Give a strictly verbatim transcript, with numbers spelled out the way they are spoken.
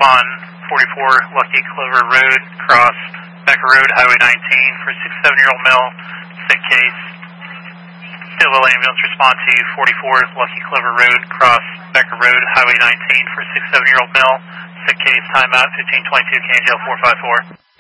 respond forty-four Lucky Clover Road, cross Becker Road, Highway nineteen for sixty-seven-year-old male, sick case. Stillwell ambulance respond to forty-four Lucky Clover Road, cross Becker Road, Highway nineteen for sixty-seven-year-old male, sick case, timeout fifteen twenty-two, K N J L four five four.